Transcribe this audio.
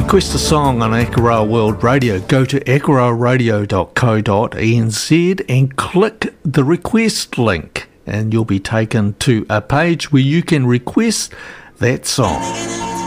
request a song on Akaroa World Radio, go to akaroaradio.co.nz and click the request link, and you'll be taken to a page where you can request that song.